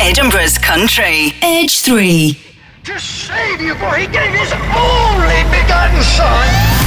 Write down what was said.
Edinburgh's country. Edge 3. To save you, for he gave his only begotten son.